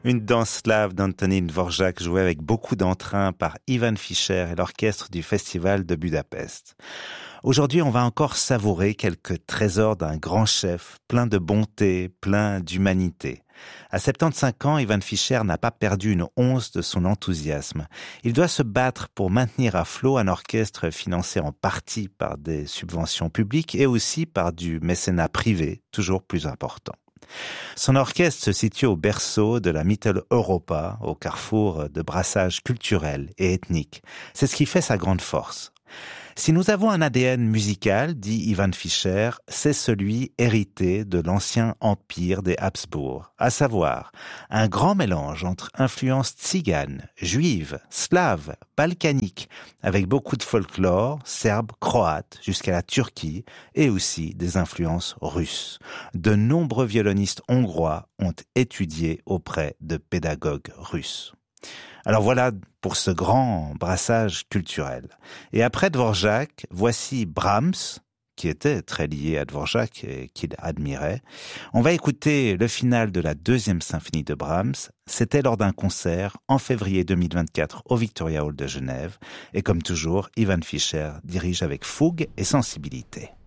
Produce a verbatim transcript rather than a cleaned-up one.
Une danse slave d'Antonín Dvořák jouée avec beaucoup d'entrain par Ivan Fischer et l'orchestre du Festival de Budapest. Aujourd'hui, on va encore savourer quelques trésors d'un grand chef, plein de bonté, plein d'humanité. À soixante-quinze ans, Ivan Fischer n'a pas perdu une once de son enthousiasme. Il doit se battre pour maintenir à flot un orchestre financé en partie par des subventions publiques et aussi par du mécénat privé, toujours plus important. Son orchestre se situe au berceau de la Mitteleuropa, au carrefour de brassages culturels et ethniques. C'est ce qui fait sa grande force. Si nous avons un A D N musical, dit Ivan Fischer, c'est celui hérité de l'ancien empire des Habsbourg, à savoir un grand mélange entre influences tziganes, juives, slaves, balkaniques, avec beaucoup de folklore, serbe, croate, jusqu'à la Turquie, et aussi des influences russes. De nombreux violonistes hongrois ont étudié auprès de pédagogues russes. Alors voilà pour ce grand brassage culturel. Et après Dvořák, voici Brahms, qui était très lié à Dvořák et qu'il admirait. On va écouter le final de la deuxième symphonie de Brahms. C'était lors d'un concert en février deux mille vingt-quatre au Victoria Hall de Genève. Et comme toujours, Ivan Fischer dirige avec fougue et sensibilité.